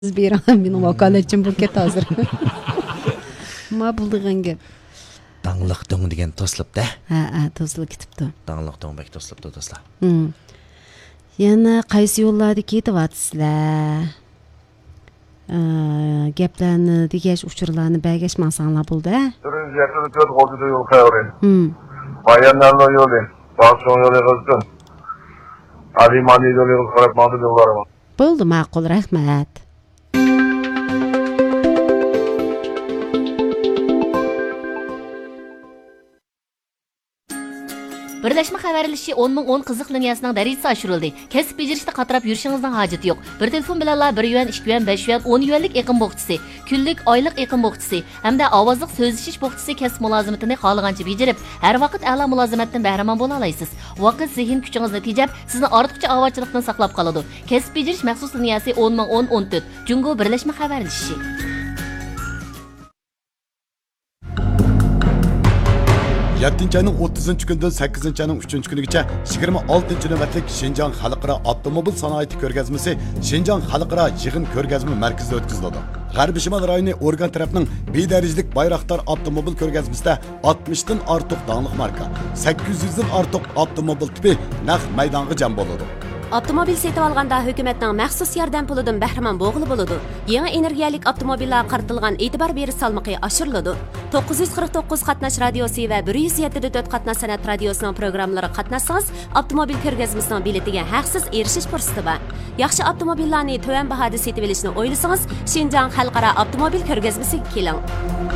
Siz bir an benim vakaletçim bu ket hazır. Ma bulduğun gap. Dağlıq döng degan toslapda. Ha, tozluk ketipdi. Dağlıq döng bek toslapda dostlar. Yana qaysi yo'llarda ketyapsizlar? Gaplarni degash uchurlarni bagashmasanglar bo'ldi. Turuncu yakada 4 oldu yol kayırın. Bayanlarla yolu. Basyon yolu kızdın. Alimani yolu kayıp madı yolları var. Bo'ldi, ma'qul, rahmat. Birleşme xabarlashi 10 qiziq liniyasining darajasi oshirildi. Kasb bejarishda qatirab yurishingizning hojati yo'q. Bir telefon bilan 1 yuan, 2 yuan, 5 yuan, 10 yuanlik eqim bo'xtisi, kunlik, oylik eqim bo'xtisi hamda ovozliq so'zlashish bo'xtisi kasb mulozimatini xohlagancha bejarib, har vaqt a'lo mulozimatdan bahramon bo'la olasiz. Vaqt zehn kuchingizni tejab, sizni ortiqcha ovochlikdan saqlab qoladi. Kasb bejarish maxsus liniyasi 10 Jungo birlashma xabarlashi. 7 ayning 30 kunidan 8 ayning 3 kunigacha 26 navbatlik Şinjan Xalqaro avtomobil sanoati ko'rgazmasi Şinjan Xalqaro yig'in ko'rgazma markazida o'tkaziladi. G'arbiy Shimol rayoni organ tarafining bedarajlik Bayroqtar avtomobil ko'rgazmasida 60 dan ortiq danglik marka, 800 dan ortiq avtomobil tipi naq maydonga jam bo'ladi. Avtomobil setib olganda hukumatning maxsus yordam pulidan bahramon bo'g'ili bo'ladi. Yangi energiyalik avtomobillar qaratilgan e'tibor berish salmoqi oshiriladi. 949 qatnash radiosi va 107.4 qatnash san'at radiosining programmalari qatnashsangiz, avtomobil ko'rgazmasining biletiga haqsiz erishish fursati bor. Yaxshi avtomobillarni to'van bahoda setib olishni o'ylasangiz, Şinjan Xalqaro avtomobil ko'rgazmasiga keling.